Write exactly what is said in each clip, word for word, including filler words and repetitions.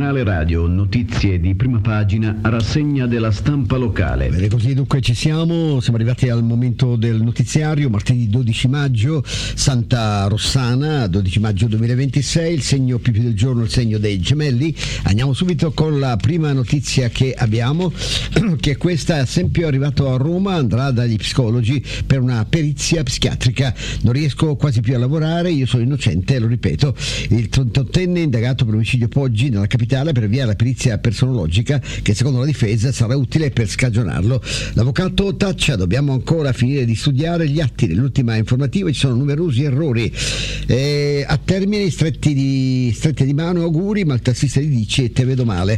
Giornale radio, notizie di prima pagina, rassegna della stampa locale. Bene, così dunque ci siamo, siamo arrivati al momento del notiziario, martedì dodici maggio, Santa Rossana, dodici maggio duemilaventisei, il segno più più del giorno, il segno dei gemelli. Andiamo subito con la prima notizia che abbiamo, che è questa: esempio, è arrivato a Roma, andrà dagli psicologi per una perizia psichiatrica. Non riesco quasi più a lavorare, io sono innocente, lo ripeto. Il trentottenne indagato per omicidio Poggi nella capitale per avviare la perizia personologica che secondo la difesa sarà utile per scagionarlo. L'avvocato taccia: dobbiamo ancora finire di studiare gli atti. Nell'ultima informativa ci sono numerosi errori. E a termine stretti di, strette di mano, auguri, ma il tassista gli dice te vedo male.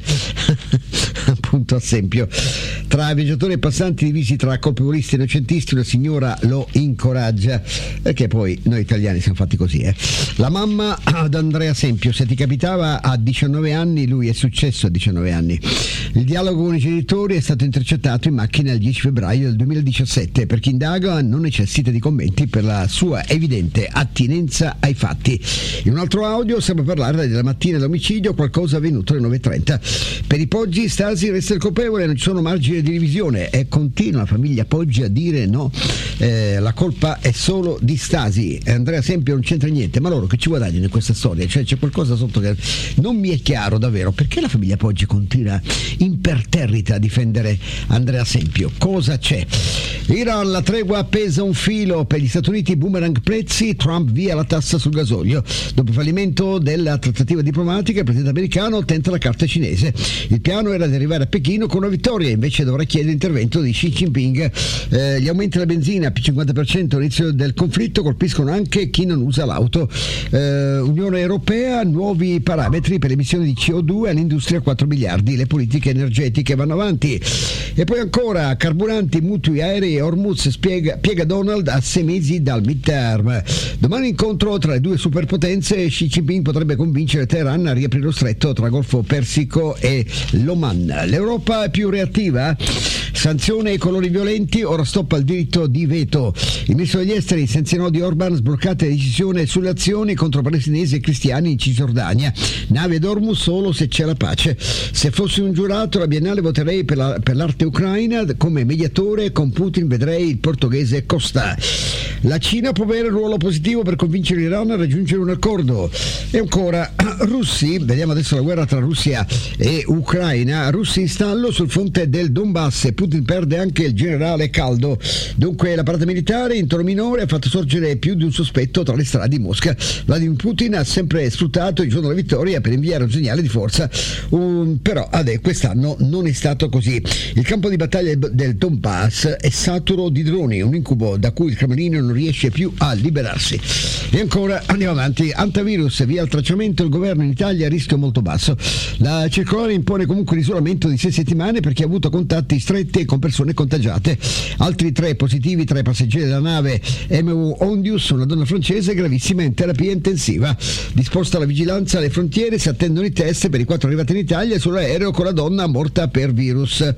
Appunto, a esempio. Tra viaggiatori e passanti divisi tra colpevolisti e innocentisti, una signora lo incoraggia, perché poi noi italiani siamo fatti così, eh. La mamma ad Andrea Sempio: se ti capitava a diciannove anni, lui è successo a diciannove anni. Il dialogo con i genitori è stato intercettato in macchina il dieci febbraio del duemiladiciassette. Per chi indaga non necessita di commenti per la sua evidente attinenza ai fatti. In un altro audio sembra parlare della mattina dell'omicidio, qualcosa avvenuto alle nove e trenta. Per i Poggi Stasi resta il colpevole, non ci sono margini di divisione, e continua la famiglia Poggi a dire no, eh, la colpa è solo di Stasi. Andrea Sempio non c'entra niente, ma loro che ci guadagnano in questa storia? Cioè c'è qualcosa sotto che non mi è chiaro davvero. Perché la famiglia Poggi continua imperterrita a difendere Andrea Sempio? Cosa c'è? Iran, la tregua appesa un filo. Per gli Stati Uniti boomerang prezzi, Trump via la tassa sul gasolio. Dopo il fallimento della trattativa diplomatica, il presidente americano tenta la carta cinese. Il piano era di arrivare a Pechino con una vittoria, invece dovrà chiedere l'intervento di Xi Jinping. Eh, gli aumenti della benzina più cinquanta per cento all'inizio del conflitto colpiscono anche chi non usa l'auto. Eh, Unione Europea, nuovi parametri per le emissioni di C O due all'industria, quattro miliardi. Le politiche energetiche vanno avanti. E poi ancora carburanti, mutui aerei, Hormuz spiega, piega Donald a sei mesi dal midterm. Domani incontro tra le due superpotenze, Xi Jinping potrebbe convincere Teheran a riaprire lo stretto tra Golfo Persico e l'Oman. L'Europa è più reattiva? Sanzione ai colori violenti, ora stop al diritto di veto. Il ministro degli esteri, senza no di Orban, sbloccate le decisioni sulle azioni contro palestinesi e cristiani in Cisgiordania. Nave d'Ormus solo se c'è la pace. Se fossi un giurato, la Biennale voterei per, la, per l'arte ucraina. Come mediatore con Putin vedrei il portoghese Costa. La Cina può avere un ruolo positivo per convincere l'Iran a raggiungere un accordo. E ancora, russi, vediamo adesso la guerra tra Russia e Ucraina. Russi in stallo sul fronte del Donbass e Putin perde anche il generale caldo. Dunque la parata militare in tono minore ha fatto sorgere più di un sospetto tra le strade di Mosca. Vladimir Putin ha sempre sfruttato il giorno della vittoria per inviare un segnale di forza, um, però adè, quest'anno non è stato così. Il campo di battaglia del Donbass è saturo di droni, un incubo da cui il Cremlino non riesce più a liberarsi. E ancora andiamo avanti. Antivirus, via il tracciamento, il governo in Italia a rischio molto basso. La circolare impone comunque l'isolamento di sei settimane per chi ha avuto contatti stretti con persone contagiate. Altri tre positivi tra i passeggeri della nave M V Ondius, una donna francese gravissima in terapia intensiva. Disposta la vigilanza alle frontiere, si attendono i test per i quattro arrivati in Italia sull'aereo con la donna morta per virus.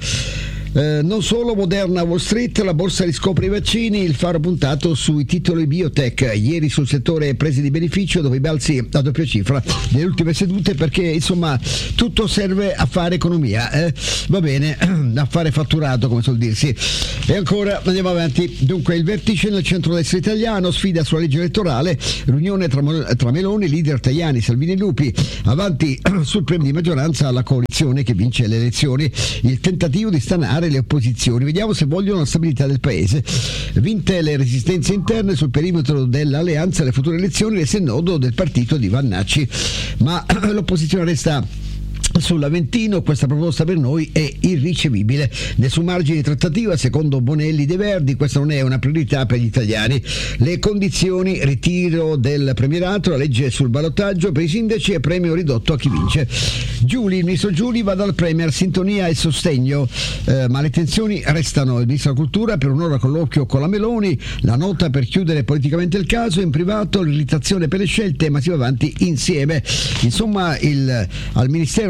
Eh, non solo, Moderna, Wall Street, la borsa riscopre i vaccini, il faro puntato sui titoli biotech. Ieri sul settore prese di beneficio, dove i balzi a doppia cifra nelle ultime sedute, perché insomma tutto serve a fare economia, eh? Va bene, a fare fatturato, come suol dirsi. E ancora andiamo avanti. Dunque il vertice nel centrodestra italiano, sfida sulla legge elettorale, riunione tra, tra Meloni, leader Tajani, Salvini e Lupi. Avanti sul premio di maggioranza la coalizione che vince le elezioni, il tentativo di stanare le opposizioni. Vediamo se vogliono la stabilità del paese. Vinte le resistenze interne sul perimetro dell'alleanza alle future elezioni, resta il nodo del partito di Vannacci, ma l'opposizione resta sull'Aventino. Questa proposta per noi è irricevibile. Nessun margine di trattativa, secondo Bonelli dei Verdi, questa non è una priorità per gli italiani. Le condizioni: ritiro del premierato, la legge sul ballottaggio per i sindaci e premio ridotto a chi vince. Giuli, il ministro Giuli va dal premier, sintonia e sostegno, eh, ma le tensioni restano. Il ministro della cultura per un'ora colloquio con la Meloni, la nota per chiudere politicamente il caso, in privato l'irritazione per le scelte, ma si va avanti insieme. Insomma, il, al ministero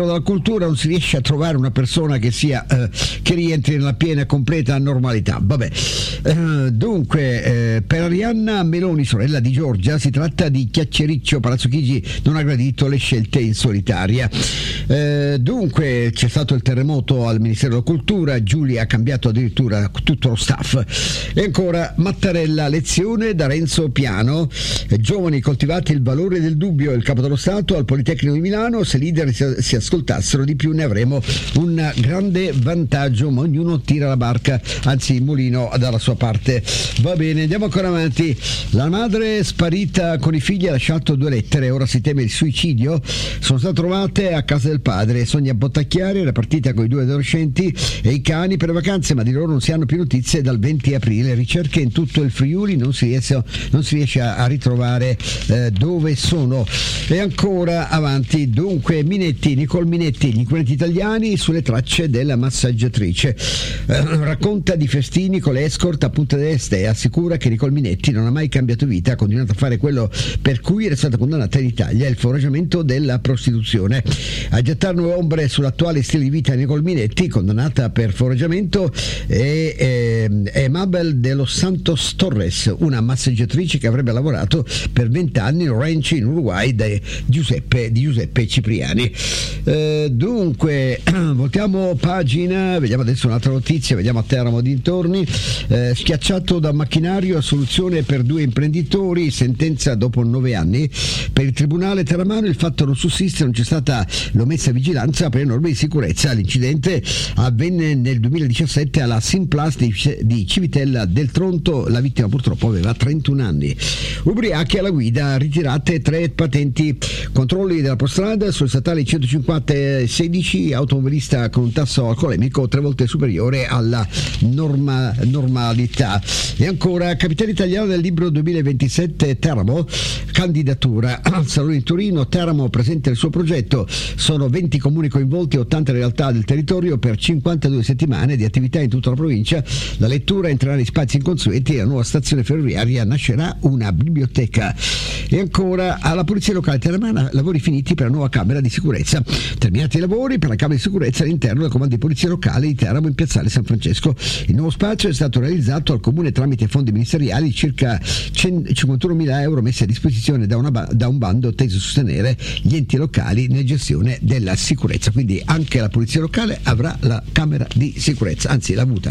della Cultura non si riesce a trovare una persona che sia eh, che rientri nella piena e completa normalità. Vabbè, eh, dunque eh, per Arianna Meloni, sorella di Giorgia, si tratta di chiacchiericcio. Palazzo Chigi non ha gradito le scelte in solitaria. Eh, dunque c'è stato il terremoto al Ministero della Cultura, Giulia ha cambiato addirittura tutto lo staff. E ancora Mattarella, lezione da Renzo Piano, eh, giovani coltivati il valore del dubbio, il capo dello Stato al Politecnico di Milano, se i leader si, si ascoltassero di più ne avremo un grande vantaggio, ma ognuno tira la barca, anzi il mulino dalla sua parte. Va bene, andiamo ancora avanti. La madre sparita con i figli ha lasciato due lettere, ora si teme il suicidio, sono state trovate a casa del padre. Sogna Bottacchiari era partita con i due adolescenti e i cani per le vacanze, ma di loro non si hanno più notizie dal venti aprile. Ricerche in tutto il Friuli, non si riesce, non si riesce a, a ritrovare eh, dove sono. E ancora avanti, dunque Minetti, Nicole Minetti, gli inquirenti italiani sulle tracce della massaggiatrice, eh, racconta di festini con le escort a Punta d'Este e assicura che Nicole Minetti non ha mai cambiato vita, ha continuato a fare quello per cui era stata condannata in Italia, il foraggiamento della prostituzione. A gettare nuove ombre sull'attuale stile di vita di Nicole Minetti, condannata per foraggiamento, è, è, è Mabel de los Santos Torres, una massaggiatrice che avrebbe lavorato per vent'anni in un ranch in Uruguay di Giuseppe, di Giuseppe Cipriani. Eh, dunque voltiamo pagina, vediamo adesso un'altra notizia, vediamo a Teramo dintorni. Eh, schiacciato da macchinario, soluzione per due imprenditori, sentenza dopo nove anni. Per il tribunale teramano il fatto non sussiste, non c'è stata l'omessa vigilanza per le norme di sicurezza. L'incidente avvenne nel duemiladiciassette alla Simplast di, di Civitella del Tronto, la vittima purtroppo aveva trentuno anni. Ubriachi alla guida, ritirate tre patenti. Controlli della prostrada sul statale centocinquanta sedici, automobilista con un tasso alcolemico tre volte superiore alla norma, normalità. E ancora capitale italiano del libro duemilaventisette Teramo, candidatura al Salone di Torino. Teramo presenta il suo progetto, sono venti comuni coinvolti, ottanta realtà del territorio per cinquantadue settimane di attività in tutta la provincia. La lettura entrerà in spazi inconsueti e la nuova stazione ferroviaria nascerà una biblioteca. E ancora alla Polizia Locale Teramana, lavori finiti per la nuova Camera di Sicurezza. Terminati i lavori per la Camera di Sicurezza all'interno del Comando di Polizia Locale di Teramo in Piazzale San Francesco. Il nuovo spazio è stato realizzato al Comune tramite fondi ministeriali, circa cinquantunomila euro messi a disposizione da, una, da un bando teso a sostenere gli enti locali nella gestione della sicurezza. Quindi anche la Polizia Locale avrà la Camera di Sicurezza, anzi l'ha avuta.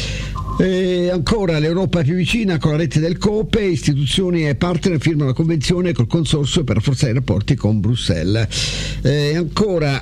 E ancora l'Europa più vicina con la rete del COPE, istituzioni e partner firmano la convenzione col consorzio per rafforzare i rapporti con Bruxelles. E ancora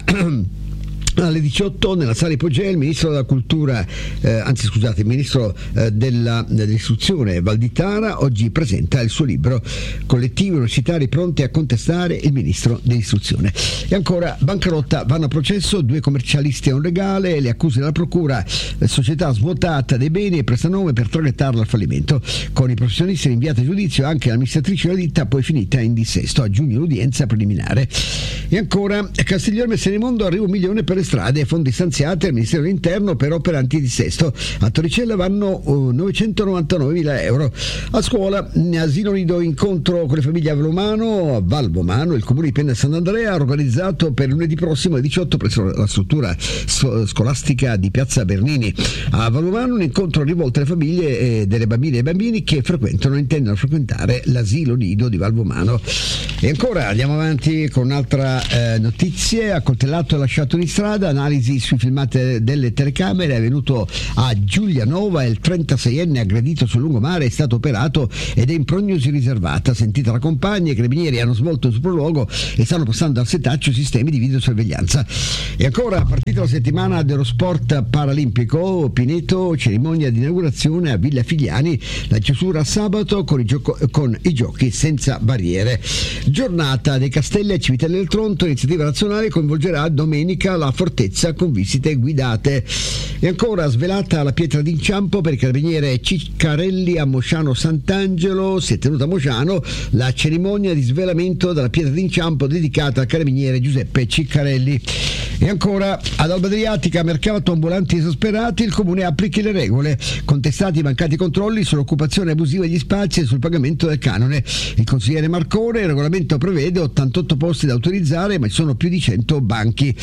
alle diciotto nella sala Ipogea il ministro della cultura, eh, anzi scusate, il ministro eh, della, dell'istruzione Valditara oggi presenta il suo libro Collettivi universitari pronti a contestare il ministro dell'istruzione. E ancora bancarotta, vanno a processo due commercialisti a un legale, le accuse della procura, la società svuotata dei beni e prestanome per traghettarla al fallimento, con i professionisti rinviati a giudizio, anche l'amministratrice della ditta poi finita in dissesto, a giugno l'udienza preliminare. E ancora Castiglione Messerimondo, arriva un milione per le strade, fondi stanziati al Ministero dell'Interno per opere antidissesto. A Torricella vanno uh, novecentonovantanovemila euro. A scuola, asilo nido, incontro con le famiglie a Valvomano, a Valvomano, il comune di Penna Sant'Andrea ha organizzato per lunedì prossimo alle diciotto presso la struttura so- scolastica di Piazza Bernini. A Valvomano un incontro rivolto alle famiglie e delle bambine e bambini che frequentano o intendono frequentare l'asilo nido di Valvomano. E ancora andiamo avanti con un'altra eh, notizia. Accoltellato e lasciato in strada, analisi sui filmati delle telecamere, è venuto a Giulianova, il trentaseienne aggredito sul lungomare è stato operato ed è in prognosi riservata. Sentita la compagna, i carabinieri hanno svolto il sopralluogo e stanno passando al setaccio sistemi di videosorveglianza. E ancora, partita la settimana dello sport paralimpico, Pineto, cerimonia di inaugurazione a Villa Figliani, la chiusura sabato con i, gioco- con i giochi senza barriere. Giornata dei Castelli a Civitella del Tronto, iniziativa nazionale, coinvolgerà domenica la fortezza con visite guidate. E ancora svelata la pietra d'inciampo per il carabiniere Ciccarelli a Mosciano Sant'Angelo, si è tenuta a Mosciano la cerimonia di svelamento della pietra d'inciampo dedicata al carabiniere Giuseppe Ciccarelli. E ancora ad Alba Adriatica, mercato ambulanti esasperati, il comune applichi le regole, contestati i mancati controlli sull'occupazione abusiva degli spazi e sul pagamento del canone. Il consigliere Marcone, il regolamento prevede ottantotto posti da autorizzare, ma ci sono più di cento banchi.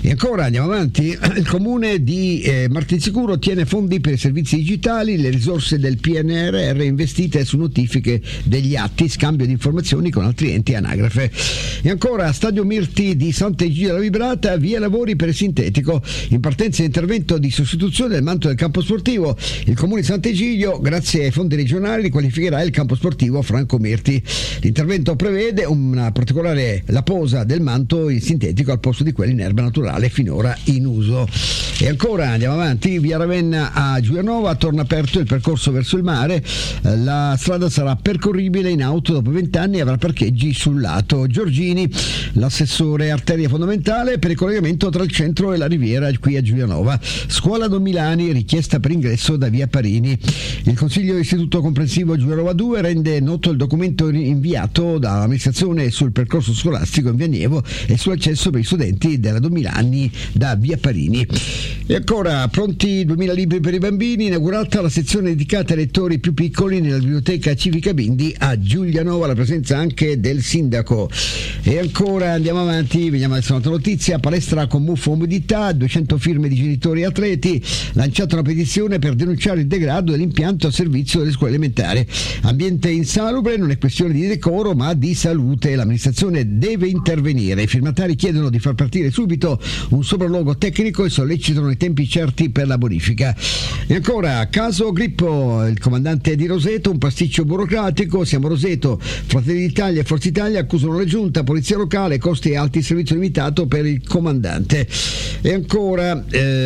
E ancora andiamo avanti. Il comune di eh, Martinsicuro ottiene fondi per i servizi digitali, le risorse del P N R R investite su notifiche degli atti, scambio di informazioni con altri enti e anagrafe. E ancora Stadio Mirti di Sant'Egidio della Vibrata, via lavori per il sintetico, in partenza intervento di sostituzione del manto del campo sportivo. Il comune di Sant'Egidio, grazie ai fondi regionali, riqualificherà il campo sportivo Franco Mirti. L'intervento prevede una particolare la posa del manto in sintetico al posto di quello in erba naturale finora in uso. E ancora andiamo avanti, via Ravenna a Giulianova torna aperto il percorso verso il mare, la strada sarà percorribile in auto dopo vent'anni e avrà parcheggi sul lato. Giorgini, l'assessore arteria fondamentale per il collegamento tra il centro e la riviera qui a Giulianova. Scuola Don Milani, richiesta per ingresso da via Parini. Il Consiglio Istituto Comprensivo Giulianova due rende noto il documento inviato dall'amministrazione sul percorso scolastico in via Nievo e sull'accesso per i studenti della Don Milani da via Parini. E ancora, pronti duemila libri per i bambini, inaugurata la sezione dedicata ai lettori più piccoli nella biblioteca civica Bindi a Giulianova, la presenza anche del sindaco. E ancora andiamo avanti, veniamo adesso a un'altra notizia, palestra con muffo umidità, duecento firme di genitori e atleti, lanciata una petizione per denunciare il degrado dell'impianto a servizio delle scuole elementari. Ambiente insalubre, non è questione di decoro ma di salute, l'amministrazione deve intervenire. I firmatari chiedono di far partire subito un sopralluogo tecnico e sollecitano i tempi certi per la bonifica. E ancora, caso Grippo, il comandante di Roseto, un pasticcio burocratico, siamo Roseto, Fratelli d'Italia e Forza Italia accusano la giunta, polizia locale, costi alti, servizio limitato per il comandante. E ancora,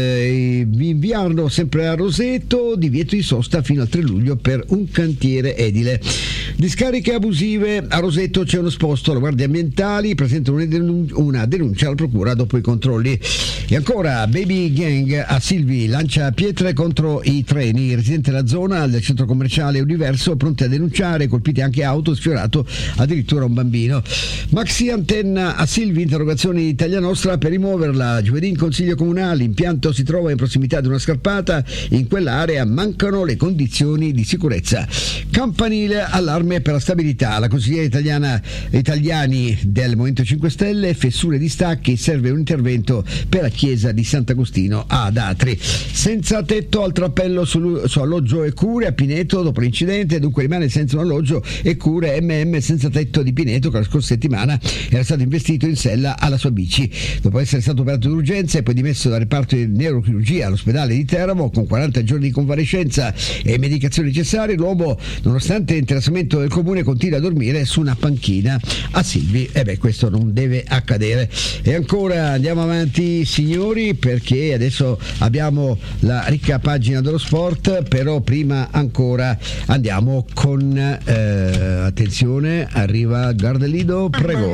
eh, inviarlo sempre a Roseto, divieto di sosta fino al tre luglio per un cantiere edile. Discariche abusive, a Roseto c'è uno sposto, le guardie ambientali presentano una denuncia alla procura dopo i controlli. E ancora, Baby Gang a Silvi lancia pietre contro i treni, i residenti della zona del centro commerciale Universo pronti a denunciare, colpiti anche auto, sfiorato addirittura un bambino. Maxi antenna a Silvi, interrogazioni Italia Nostra per rimuoverla. Giovedì in consiglio comunale, l'impianto si trova in prossimità di una scarpata, in quell'area mancano le condizioni di sicurezza. Campanile, allarme per la stabilità, la consigliera italiana italiani del Movimento cinque Stelle, fessure di stacchi, serve un intervento per la chiesa di Sant'Agostino ad Atri. Senza tetto, altro appello su, su alloggio e cure a Pineto dopo l'incidente, dunque rimane senza un alloggio e cure M M senza tetto di Pineto che la scorsa settimana era stato investito in sella alla sua bici. Dopo essere stato operato d'urgenza e poi dimesso dal reparto di neurochirurgia all'ospedale di Teramo con quaranta giorni di convalescenza e medicazioni necessarie, l'uomo, nonostante l'interessamento del comune, continua a dormire su una panchina a Silvi. E beh, questo non deve accadere. E ancora andiamo avanti, signori, perché adesso abbiamo la ricca pagina dello sport, però prima ancora andiamo con eh, attenzione, arriva Gardellido, prego.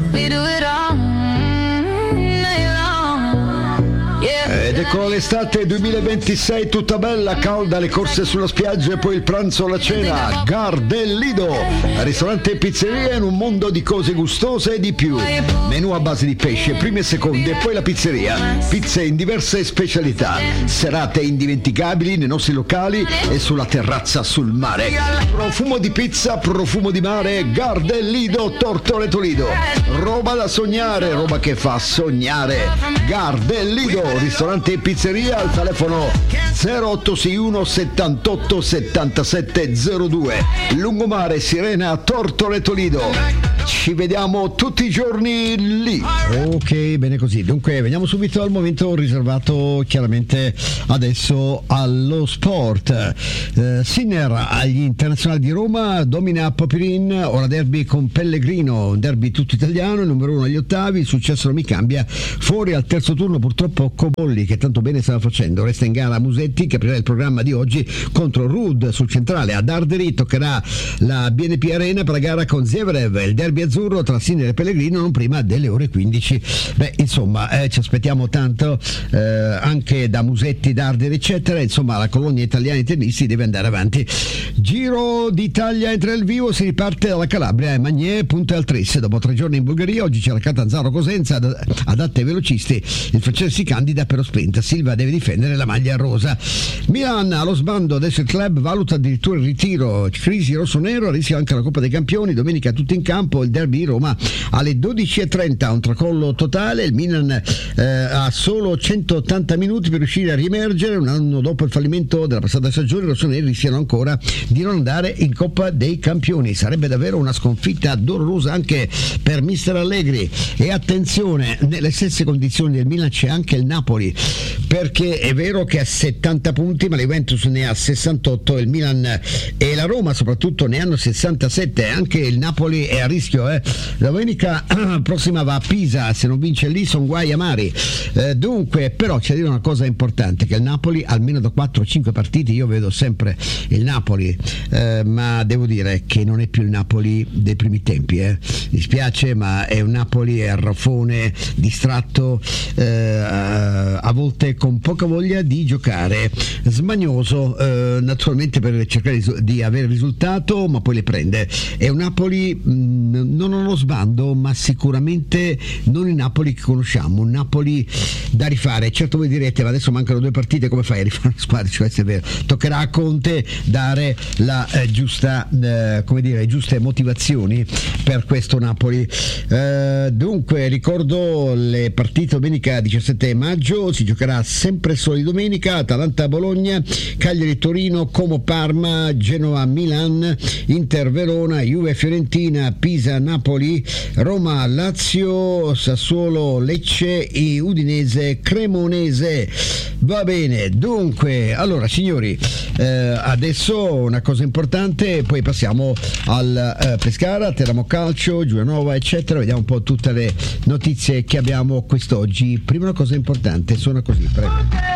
Ed ecco l'estate duemilaventisei tutta bella, calda, le corse sulla spiaggia e poi il pranzo o la cena. Gardellido, ristorante e pizzeria in un mondo di cose gustose e di più. Menù a base di pesce, prime e seconde, e poi la pizzeria. Pizze in diverse specialità. Serate indimenticabili nei nostri locali e sulla terrazza sul mare. Profumo di pizza, profumo di mare. Gardellido, Tortore Toledo. Roba da sognare, roba che fa sognare. Gardellido, ristorante e pizzeria, al telefono zero otto sei uno settantotto settantasette zero due, Lungomare, Sirena, Tortore Toledo. Ci vediamo tutti i giorni lì. Ok, bene così. Dunque veniamo subito al momento riservato chiaramente adesso allo sport. eh, Sinner agli internazionali di Roma, domina Papirin, ora derby con Pellegrino, un derby tutto italiano, il numero uno agli ottavi, il successo non mi cambia, fuori al terzo turno purtroppo Cobolli che tanto bene stava facendo, resta in gara Musetti che aprirà il programma di oggi contro Rud sul centrale. Ad Arderi toccherà la B N P Arena per la gara con Zverev, il derby azzurro tra Sinner e Pellegrino non prima delle ore quindici. Beh, insomma, eh, ci aspettiamo tanto eh, anche da Musetti, D'Arderi eccetera, insomma la colonia italiana di tennisti deve andare avanti. Giro d'Italia entra nel vivo, si riparte dalla Calabria e Magné punta al Tris, dopo tre giorni in Bulgaria oggi c'è la Catanzaro Cosenza adatta ai velocisti, il francese si candida però spenta, Silva deve difendere la maglia rosa. Milan allo sbando, adesso il club valuta addirittura il ritiro, crisi rossonero, rischia anche la Coppa dei Campioni, domenica tutti in campo, il derby di Roma alle dodici e trenta, un tracollo totale. Il Milan eh, ha solo centottanta minuti per riuscire a riemergere. Un anno dopo il fallimento della passata stagione, i rossoneri rischiano ancora di non andare in Coppa dei Campioni. Sarebbe davvero una sconfitta dolorosa anche per mister Allegri. E attenzione, nelle stesse condizioni del Milan c'è anche il Napoli, perché è vero che ha settanta punti, ma la Juventus ne ha sessantotto, il Milan e la Roma soprattutto ne hanno sessantasette. Anche il Napoli è a rischio, eh. La domenica prossima va a Pisa, se non vince lì sono guai amari. Eh, dunque, però c'è da dire una cosa importante, che il Napoli almeno da quattro cinque partite io vedo sempre il Napoli, eh, ma devo dire che non è più il Napoli dei primi tempi, eh. Mi spiace, ma è un Napoli arraffone, distratto, eh, a volte con poca voglia di giocare, smagnoso, eh, naturalmente per cercare di avere risultato, ma poi le prende. È un Napoli mh, non uno sbando, ma sicuramente non il Napoli che conosciamo, un Napoli da rifare. Certo voi direte, ma adesso mancano due partite, come fai a rifare una squadra? Cioè, è vero, toccherà a Conte dare la eh, giusta, eh, come dire, giuste motivazioni per questo Napoli. Eh, dunque ricordo le partite. Domenica diciassette maggio si giocherà sempre solo di domenica: Atalanta-Bologna, Cagliari-Torino, Como-Parma, Genova-Milan, Inter-Verona, Juve-Fiorentina, Pisa-Napoli, Roma-Lazio, Sassuolo-Lecce e Udinese-Cremonese. Va bene, dunque, allora signori, eh, adesso una cosa importante, poi passiamo al eh, Pescara, Teramo Calcio, Giulianova, eccetera. Vediamo un po' tutte le notizie che abbiamo quest'oggi. Prima una cosa importante, suona così, prego.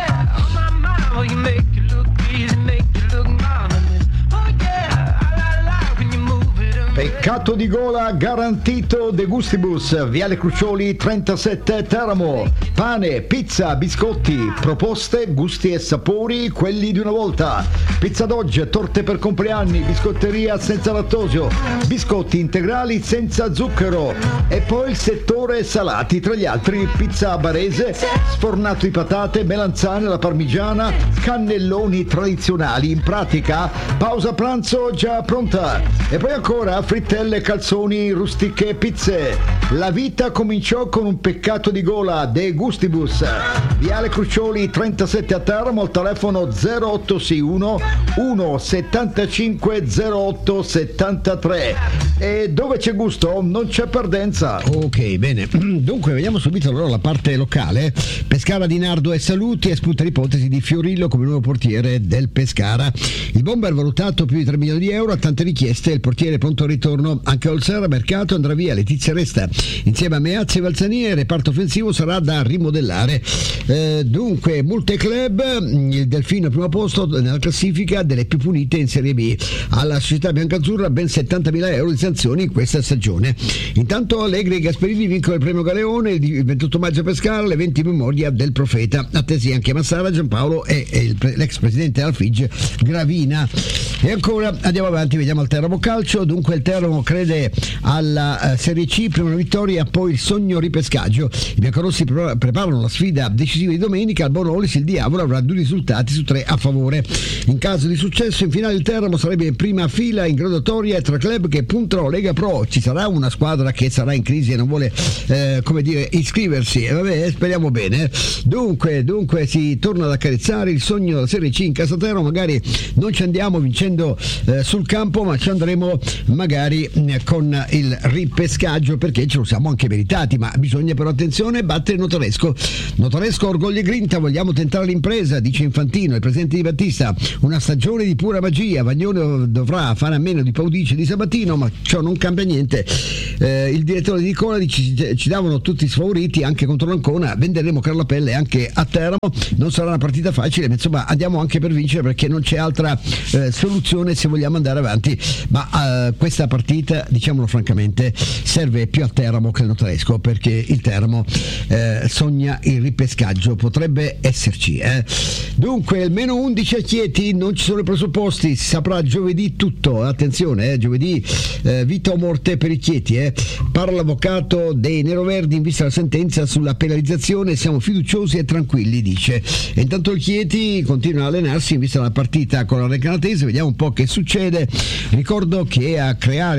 Peccato di gola garantito De Gustibus, Viale Crucioli trentasette Teramo. Pane, pizza, biscotti, proposte, gusti e sapori, quelli di una volta. Pizza d'oggi, torte per compleanni, biscotteria senza lattosio, biscotti integrali senza zucchero. E poi il settore salati, tra gli altri pizza barese, sfornato di patate, melanzane alla parmigiana, cannelloni tradizionali. In pratica, pausa pranzo già pronta. E poi ancora frittelle, calzoni, rustiche, pizze. La vita cominciò con un peccato di gola. De Gustibus, Viale Crucioli trentasette a Teramo, al telefono zero otto sei uno uno settantacinque zero otto settantatré. E dove c'è gusto non c'è perdenza. Ok, bene. Dunque vediamo subito allora la parte locale. Pescara di Nardo e saluti, e spunta l'ipotesi di Fiorillo come nuovo portiere del Pescara. Il bomber valutato più di tre milioni di euro, ha tante richieste, il portiere pronto al ritorno. Anche Olsera mercato, andrà via Letizia Resta insieme a Meazzi e Valzania. Il reparto offensivo sarà da rimodellare. Eh, dunque multe club, il Delfino al primo posto nella classifica delle più punite in Serie B. Alla società biancazzurra ben settantamila euro di sanzioni in questa stagione. Intanto Allegri e Gasperini vincono il premio Galeone il ventotto maggio a Pescara, le venti memoria del profeta. Attesi anche Massara, Giampaolo e, e il, l'ex presidente Alfige Gravina. E ancora andiamo avanti, vediamo il Teramo Calcio. Dunque il Teramo crede alla uh, Serie C, prima una vittoria, poi il sogno ripescaggio. I biancorossi pre- preparano la sfida decisiva di domenica. Al Bonolis il Diavolo avrà due risultati su tre a favore. In caso di successo in finale il Teramo sarebbe in prima fila in graduatoria tra club che puntano Lega Pro. Ci sarà una squadra che sarà in crisi e non vuole eh, come dire iscriversi, e vabbè, speriamo bene. Dunque, dunque si torna ad accarezzare il sogno della Serie C in casa Teramo. Magari non ci andiamo vincendo eh, sul campo, ma ci andremo magari eh, con il ripescaggio, perché ce lo siamo anche meritati. Ma bisogna però, attenzione, battere Notaresco. Notaresco, orgoglio e grinta, vogliamo tentare l'impresa, dice Infantino, il presidente Di Battista. Una stagione di pura magia. Vagnone dovrà fare a meno di Paudici e di Sabatino, ma ciò non cambia niente. Eh, il direttore di Nicola dice, ci davano tutti sfavoriti anche contro l'Ancona, venderemo Carlapelle anche a Teramo. Non sarà una partita facile, ma insomma andiamo anche per vincere, perché non c'è altra eh, soluzione se vogliamo andare avanti. Ma eh, questa partita, diciamolo francamente, serve più a Teramo che al Notaresco, perché il Teramo eh, sogna il ripescaggio, potrebbe esserci. Eh. Dunque il meno undici a Chieti, non ci sono i presupposti, si saprà giovedì tutto. Attenzione, eh, giovedì eh, vita o morte per i Chieti. Eh. Parla l'avvocato dei neroverdi in vista della sentenza sulla penalizzazione, siamo fiduciosi e tranquilli, dice. E intanto il Chieti continua a allenarsi in vista della partita con la Recanatese. Vediamo un po' che succede. Ricordo che a creare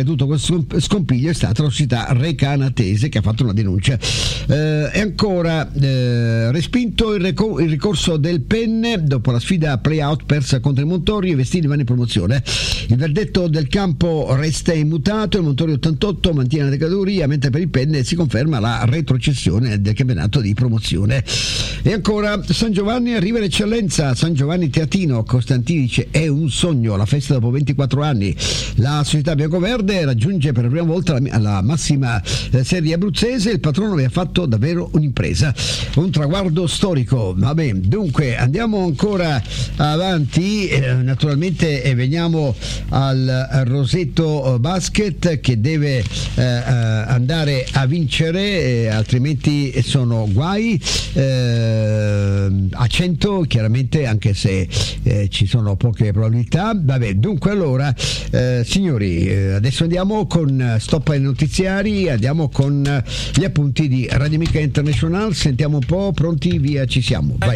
smontare tutto questo scompiglio è stata la società recanatese, che ha fatto una denuncia. Eh, e ancora eh, respinto il, reco- il ricorso del Penne dopo la sfida play-out persa contro il Montorio, i Vestini vanno in promozione. Il verdetto del campo resta immutato, il Montorio ottantotto mantiene la categoria, mentre per il Penne si conferma la retrocessione del campionato di promozione. E ancora San Giovanni arriva in eccellenza, San Giovanni Teatino, Costantini dice è un sogno, la festa dopo ventiquattro anni, la società biancoverde raggiunge per la prima volta la, la massima eh, serie abruzzese, il patrono vi ha fatto davvero un'impresa, un traguardo storico. Vabbè, dunque andiamo ancora avanti, eh, naturalmente e veniamo al Roseto Basket, che deve eh, andare a vincere, eh, altrimenti sono guai. Eh, a cento chiaramente, anche se eh, ci sono poche probabilità. Vabbè, dunque allora eh, signori, eh, adesso andiamo con stop ai notiziari, andiamo con gli appunti di Radio Amica International, sentiamo un po', pronti, via, ci siamo, vai.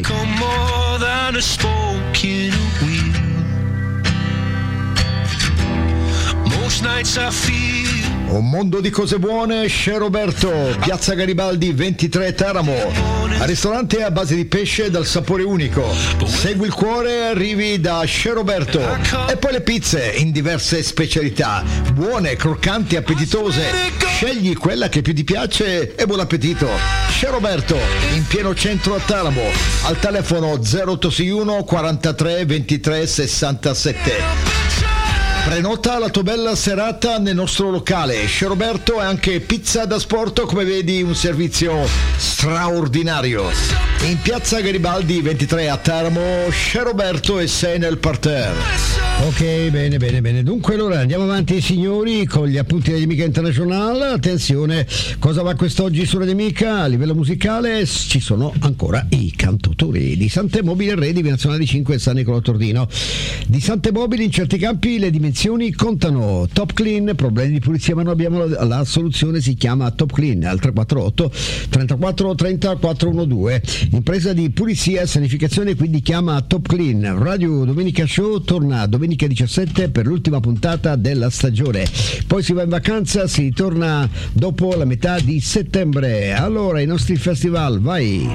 Un mondo di cose buone, Chez Roberto, Piazza Garibaldi ventitré Teramo. Ristorante a base di pesce dal sapore unico. Segui il cuore, arrivi da Chez Roberto. E poi le pizze in diverse specialità, buone, croccanti, appetitose. Scegli quella che più ti piace e buon appetito. Chez Roberto, in pieno centro a Teramo, al telefono zero otto sei uno quarantatré ventitré sessantasette. Prenota la tua bella serata nel nostro locale. Chez Roberto è anche pizza da sport, come vedi un servizio straordinario. In piazza Garibaldi ventitré a Teramo, Chez Roberto e sei nel parterre. Ok, bene, bene, bene. Dunque allora andiamo avanti signori con gli appunti di Amica International. Attenzione, cosa va quest'oggi su Radio Amica? A livello musicale ci sono ancora i cantautori di Sante Mobili e Redi, Nazionale di cinque e San Nicolò Tordino. Di Sante Mobili in certi campi le dimensioni contano. Top Clean, problemi di pulizia ma noi abbiamo la, la soluzione, si chiama Top Clean al tre quattro otto trentaquattro trenta quattrocentododici. Impresa di pulizia e sanificazione, quindi chiama Top Clean. Radio Domenica Show torna domenica diciassette per l'ultima puntata della stagione, poi si va in vacanza, si torna dopo la metà di settembre. Allora i nostri festival, vai.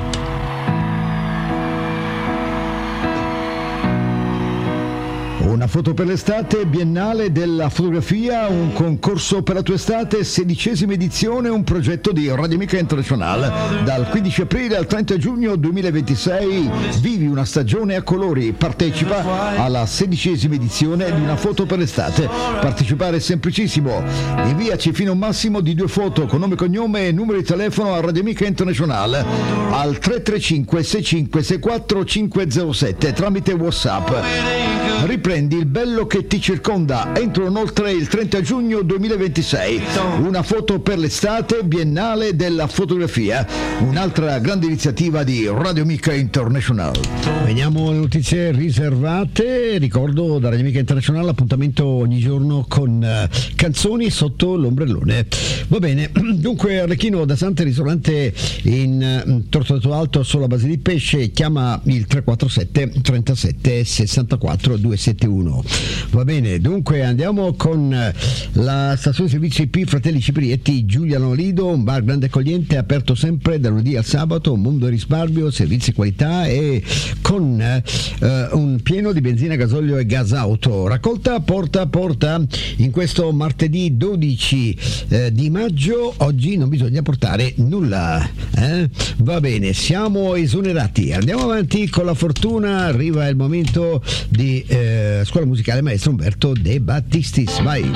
Una foto per l'estate, Biennale della fotografia, un concorso per la tua estate, sedicesima edizione, un progetto di Radio Amica International. Dal quindici aprile al trenta giugno duemilaventisei vivi una stagione a colori, partecipa alla sedicesima edizione di Una foto per l'estate. Partecipare è semplicissimo, inviaci fino a un massimo di due foto con nome, cognome e numero di telefono a Radio Amica International al tre tre cinque sei cinque sei quattro cinque zero sette tramite WhatsApp. Riprendi il bello che ti circonda entro inoltre il trenta giugno duemilaventisei. Una foto per l'estate, Biennale della fotografia, un'altra grande iniziativa di Radio Amica International. Veniamo alle notizie riservate. Ricordo da Radio Amica International appuntamento ogni giorno con uh, canzoni sotto l'ombrellone. Va bene, dunque Arlecchino da Sante, ristorante in uh, Tortoreto Alto solo a base di pesce, chiama il tre quattro sette trentasette sessantaquattro duecentosettantuno. Va bene, dunque andiamo con la stazione di servizio I P Fratelli Ciprietti Giuliano Lido, un bar grande accogliente aperto sempre da lunedì al sabato, un mondo di risparmio, servizi e qualità e con eh, un pieno di benzina, gasolio e gas auto. Raccolta porta a porta in questo martedì dodici eh, di maggio. Oggi non bisogna portare nulla, eh? Va bene, siamo esonerati. Andiamo avanti con la fortuna, arriva il momento di eh, Scuola Musicale Maestro Umberto De Battistis, vai.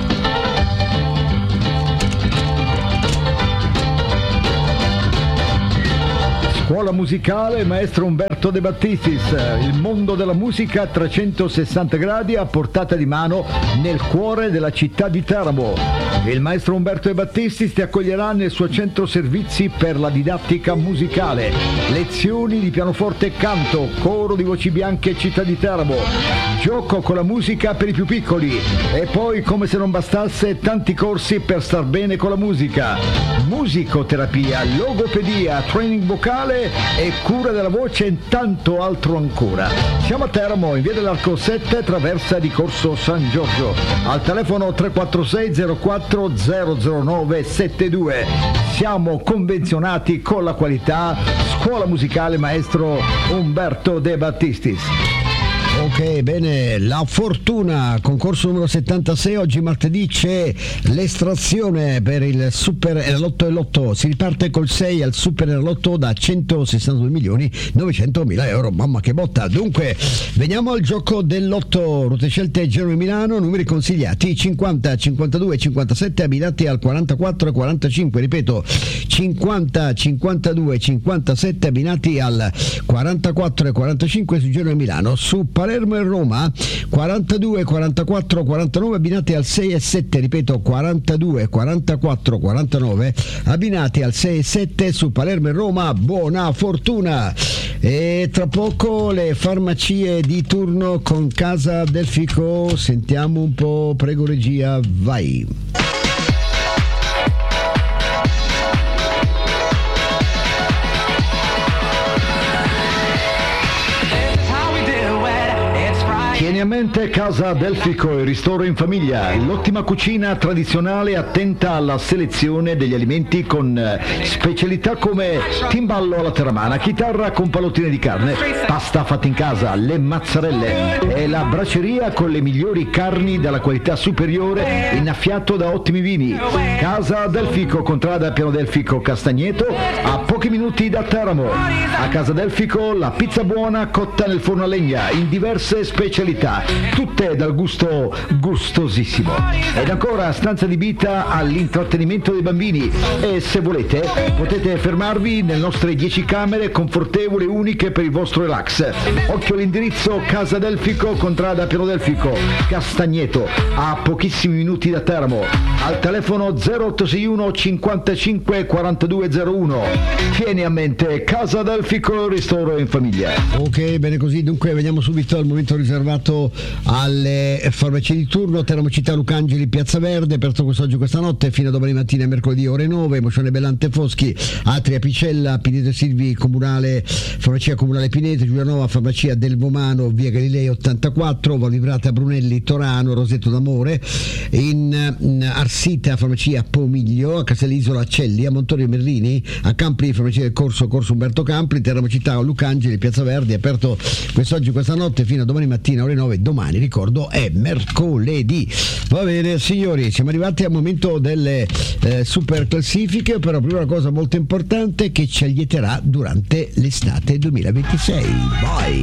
Scuola Musicale Maestro Umberto De Battistis, il mondo della musica a trecentosessanta gradi a portata di mano nel cuore della città di Teramo. Il maestro Umberto De Battistis ti accoglierà nel suo centro servizi per la didattica musicale, lezioni di pianoforte e canto, coro di voci bianche città di Teramo, gioco con la musica per i più piccoli e poi, come se non bastasse, tanti corsi per star bene con la musica, musicoterapia, logopedia, training vocale e cura della voce tanto altro ancora. Siamo a Teramo, in via dell'Arco sette, traversa di Corso San Giorgio, al telefono tre quattro sei zero quattro zero zero nove sette due. Siamo convenzionati con la qualità. Scuola musicale maestro Umberto De Battistis. Ok, bene, la fortuna, concorso numero settantasei, oggi martedì c'è l'estrazione per il Super Enalotto e Lotto, si riparte col sei al Super Enalotto da centosessantadue milioni novecentomila euro, mamma che botta. Dunque, veniamo al gioco del Lotto, rotte scelte Genova Milano, numeri consigliati cinquanta, cinquantadue, cinquantasette, abbinati al quarantaquattro e quarantacinque, ripeto, cinquanta, cinquantadue, cinquantasette, abbinati al quarantaquattro e quarantacinque su Genova Milano. Su Palermo e Roma quarantadue, quarantaquattro, quarantanove, abbinati al sei e sette, ripeto quarantadue, quarantaquattro, quarantanove, abbinati al sei e sette su Palermo e Roma. Buona fortuna! E tra poco le farmacie di turno con Casa del Fico, sentiamo un po', prego regia, vai! Tieni a mente Casa del Fico, il ristoro in famiglia, l'ottima cucina tradizionale attenta alla selezione degli alimenti con specialità come timballo alla terramana, chitarra con pallottine di carne, pasta fatta in casa, le mazzarelle e la braceria con le migliori carni della qualità superiore, innaffiato da ottimi vini. Casa del Fico, contrada Piano del Fico Castagneto, a pochi minuti da Teramo. A Casa del Fico la pizza buona cotta nel forno a legna in diverse specialità, tutte dal gusto gustosissimo. Ed ancora stanza adibita all'intrattenimento dei bambini e se volete potete fermarvi nelle nostre dieci camere confortevoli e uniche per il vostro relax. Occhio all'indirizzo: Casa del Fico, contrada Piano del Fico Castagneto, a pochissimi minuti da Teramo, al telefono zero otto sei uno cinquantacinque quarantadue zero uno. Tieni a mente Casa del Fico, ristoro in famiglia. Ok, bene così. Dunque veniamo subito al momento riservato alle farmacie di turno. Teramo Città, Lucangeli, Piazza Verde, aperto quest'oggi, questa notte, fino a domani mattina, mercoledì ore nove. Mozione Bellante Foschi, Atria Apicella, Pineto Silvi Comunale, farmacia comunale Pineto, Giulianova, farmacia del Vomano, via Galilei ottantaquattro, Valvibrata Brunelli, Torano, Rosetto d'Amore, in, in Arsita, farmacia Pomiglio, a Castellisola Celli, a Montorio Merlini, a Campri, farmacia del Corso, Corso Umberto Campri, Teramo Città, Lucangeli, Piazza Verde, aperto quest'oggi, questa notte, fino a domani mattina ore nove. Domani, ricordo, è mercoledì. Va bene signori, siamo arrivati al momento delle eh, super classifiche, però prima una cosa molto importante che ci allieterà durante l'estate duemilaventisei. Vai!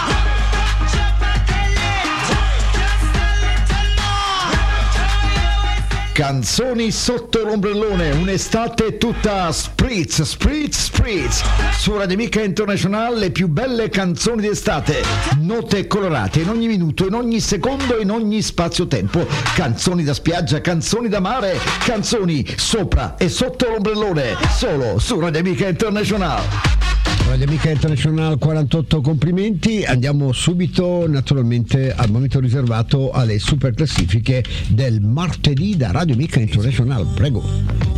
Canzoni sotto l'ombrellone, un'estate tutta spritz, spritz, spritz. Su Radio Amica International le più belle canzoni d'estate, note colorate in ogni minuto, in ogni secondo, in ogni spazio-tempo. Canzoni da spiaggia, canzoni da mare, canzoni sopra e sotto l'ombrellone, solo su Radio Amica International. Radio Amica International quarantotto complimenti. Andiamo subito naturalmente al momento riservato alle super classifiche del martedì da Radio Amica International. Prego.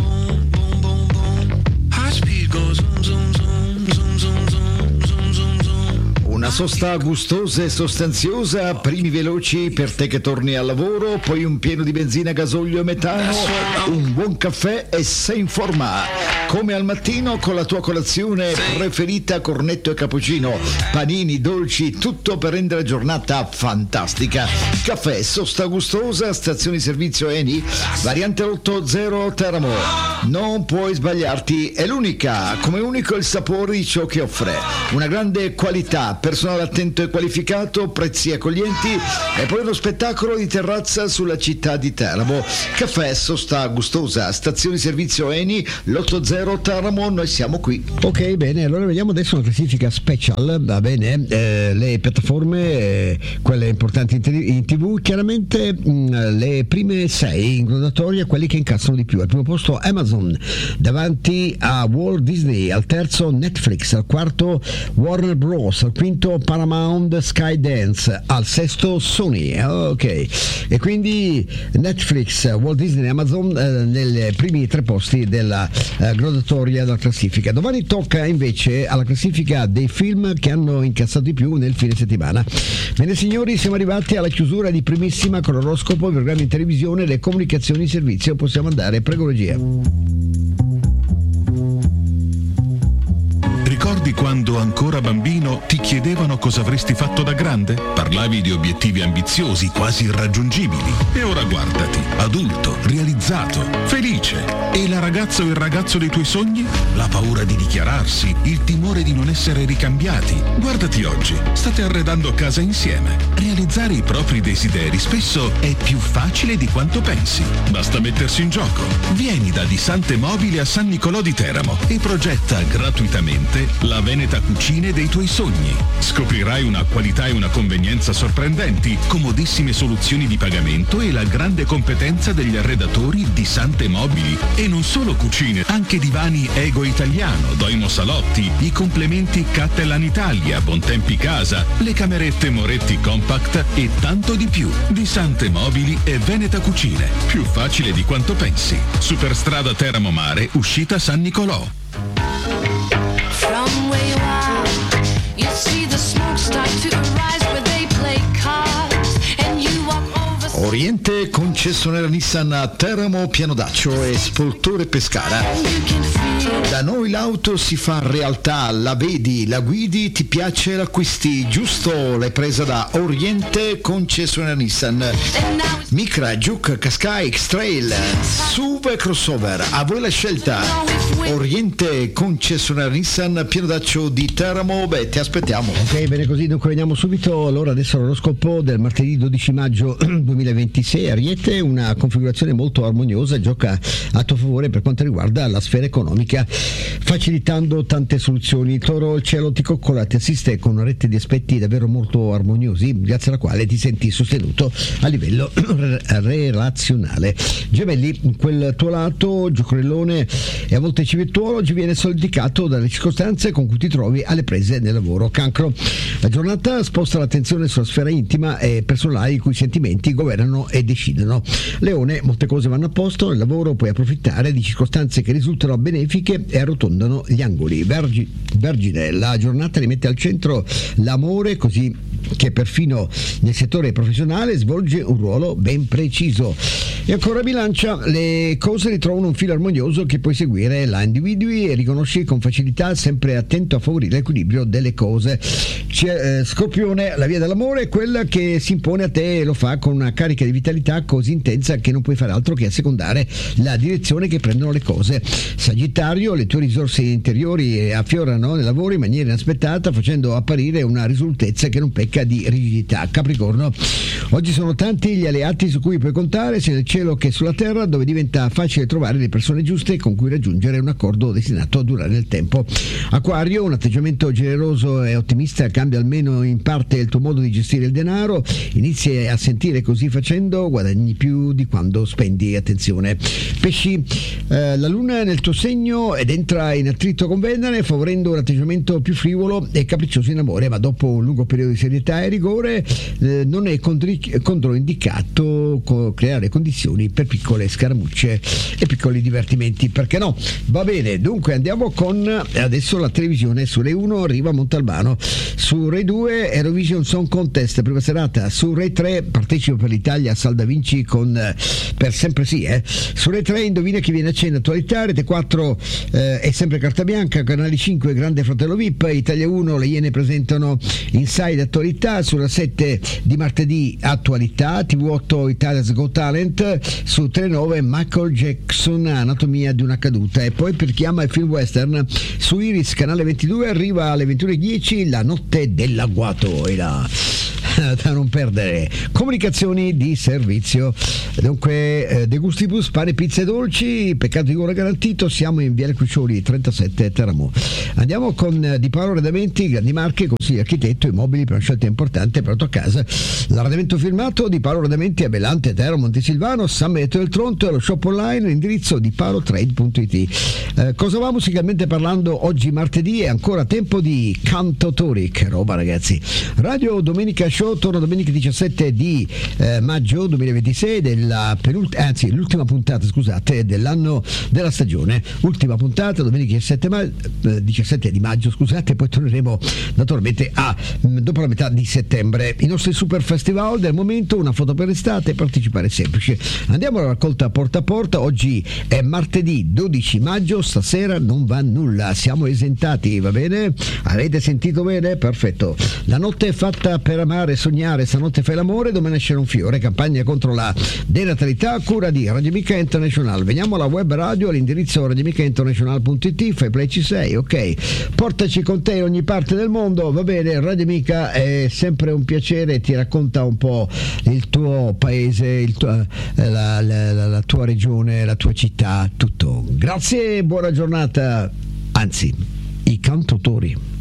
Una sosta gustosa e sostanziosa, primi veloci per te che torni al lavoro, poi un pieno di benzina, gasolio e metano, un buon caffè e sei in forma. Come al mattino con la tua colazione preferita, cornetto e cappuccino, panini, dolci, tutto per rendere la giornata fantastica. Caffè, sosta gustosa, stazione di servizio Eni, variante otto zero Teramo. Non puoi sbagliarti, è l'unica, come unico il sapore di ciò che offre. Una grande qualità, personale attento e qualificato, prezzi accoglienti e poi uno spettacolo di terrazza sulla città di Teramo. Caffè, sosta gustosa, stazione di servizio Eni, l'otto zero Teramo, noi siamo qui. Ok, bene, allora vediamo adesso una classifica special, va bene, eh, le piattaforme, eh, quelle importanti in, te- in tv, chiaramente mh, le prime sei in graduatoria, quelli che incassano di più. Al primo posto Amazon, davanti a Walt Disney, al terzo Netflix, al quarto Warner Bros, al quinto quinto Paramount Skydance, al sesto Sony, ok, e quindi Netflix, Walt Disney e Amazon eh, nei primi tre posti della eh, graduatoria della classifica. Domani tocca invece alla classifica dei film che hanno incassato di più nel fine settimana. Bene signori, siamo arrivati alla chiusura di Primissima con l'oroscopo, i programmi in televisione, le comunicazioni in servizio. Possiamo andare, prego regia. Ricordi quando ancora bambino ti chiedevano cosa avresti fatto da grande? Parlavi di obiettivi ambiziosi, quasi irraggiungibili. E ora guardati, adulto, realizzato, felice. E la ragazza o il ragazzo dei tuoi sogni? La paura di dichiararsi, il timore di non essere ricambiati. Guardati oggi, state arredando casa insieme. Realizzare i propri desideri spesso è più facile di quanto pensi. Basta mettersi in gioco. Vieni da Disante Mobili a San Nicolò di Teramo e progetta gratuitamente la Veneta Cucine dei tuoi sogni. Scoprirai una qualità e una convenienza sorprendenti, comodissime soluzioni di pagamento e la grande competenza degli arredatori di Sante Mobili. E non solo cucine, anche divani Ego Italiano, Doimo Salotti, i complementi Cattelan Italia, Bontempi Casa, le camerette Moretti Compact e tanto di più. Di Sante Mobili e Veneta Cucine. Più facile di quanto pensi. Superstrada Teramo Mare, uscita San Nicolò. From where you are, you see the smoke start to rise where they play cards and you walk over. Oriente, concessionaria Nissan a Teramo, Pianodaccio e Spoltore Pescara. Da noi l'auto si fa realtà, la vedi, la guidi, ti piace, l'acquisti, giusto? L'hai presa da Oriente, concessionaria Nissan. Micra, Juke, Qashqai, X-Trail, S U V e crossover, a voi la scelta. Oriente, concessionaria Nissan, Pianodaccio di Teramo, beh, ti aspettiamo. Ok, bene così, dunque veniamo subito allora adesso all'oroscopo del martedì dodici maggio duemilaventisei. Ariete, una configurazione molto armoniosa, gioca a tuo favore per quanto riguarda la sfera economica, facilitando tante soluzioni. Toro, il cielo ti coccola, ti assiste con una rete di aspetti davvero molto armoniosi, grazie alla quale ti senti sostenuto a livello relazionale. Gemelli, quel tuo lato giocherellone e a volte civettuolo oggi viene solidificato dalle circostanze con cui ti trovi alle prese nel lavoro. Cancro, la giornata sposta l'attenzione sulla sfera intima e personale i cui sentimenti governano e decidono. Leone, molte cose vanno a posto, nel lavoro puoi approfittare di circostanze che risultano benefiche e arrotondano gli angoli. Vergi, Vergine, la giornata rimette al centro l'amore, così che perfino nel settore professionale svolge un ruolo ben preciso. E ancora Bilancia, le cose ritrovano un filo armonioso che puoi seguire, la individui e riconosci con facilità, sempre attento a favorire l'equilibrio delle cose. C'è, eh, Scorpione, la via dell'amore è quella che si impone a te e lo fa con una carica di vitalità così intensa che non puoi fare altro che assecondare la direzione che prendono le cose. Sagittario, le tue risorse interiori affiorano nel lavoro in maniera inaspettata, facendo apparire una risolutezza che non pecca di rigidità. Capricorno, oggi sono tanti gli alleati su cui puoi contare, sia nel cielo che sulla terra, dove diventa facile trovare le persone giuste con cui raggiungere un accordo destinato a durare nel tempo. Acquario, un atteggiamento generoso e ottimista cambia almeno in parte il tuo modo di gestire il denaro, inizi a sentire così facendo guadagni più di quando spendi. Attenzione. Pesci, eh, la luna è nel tuo segno ed entra in attrito con Venere, favorendo un atteggiamento più frivolo e capriccioso in amore, ma dopo un lungo periodo di serietà e rigore eh, non è contri- controindicato co- creare condizioni per piccole scaramucce e piccoli divertimenti, perché no? Va bene, dunque andiamo con adesso la televisione. Su Rai uno arriva Montalbano, su Rai due Eurovision Song Contest, prima serata, su Rai tre partecipa per l'Italia Sal da Vinci con eh, Per sempre sì, eh. Su Rai tre Indovina chi viene a cena, attualità. Rete quattro eh, è sempre carta bianca, Canale cinque Grande Fratello V I P, Italia uno le Iene presentano Inside attualità, sulla sette di martedì attualità, T V otto Italia's Got Talent, su T nove Michael Jackson Anatomia di una caduta, e poi per chi ama il film western su Iris Canale ventidue arriva alle ventuno e dieci La notte dell'agguato. E la da non perdere. Comunicazioni di servizio. Dunque, eh, De Gustibus, pane, pizze e dolci, peccato di gola garantito. Siamo in Viale Crucioli trentasette Teramo. Andiamo con eh, Di Paolo Arredamenti, grandi marche, consiglio architetto, immobili per una scelta importante, pronto a casa. L'arredamento firmato Di Paolo Arredamenti a Belante, Teramo, Montesilvano, San Benedetto del Tronto, e lo shop online, l'indirizzo di paolotrade punto it. Eh, cosa va musicalmente parlando oggi martedì? È ancora tempo di cantautori, che roba ragazzi. Radio Domenica Show torna domenica diciassette di eh, maggio duemilaventisei, della penult- anzi l'ultima puntata scusate dell'anno della stagione, ultima puntata domenica diciassette, ma- eh, diciassette di maggio scusate, poi torneremo naturalmente a mh, dopo la metà di settembre. I nostri super festival del momento, una foto per l'estate, partecipare è semplice. Andiamo alla raccolta porta a porta. Oggi è martedì dodici maggio, stasera non va nulla, siamo esentati, va bene? Avete sentito bene? Perfetto. La notte è fatta per amare e sognare, stanotte fai l'amore, domani nascerà un fiore, campagna contro la denatalità a cura di Radio Amica International. Veniamo alla web radio all'indirizzo radioamica international punto it, fai play ci sei, ok? Portaci con te in ogni parte del mondo, va bene? Radio Amica è sempre un piacere, ti racconta un po' il tuo paese, il tuo, la, la, la, la tua regione, la tua città, tutto. Grazie e buona giornata, anzi, i cantautori.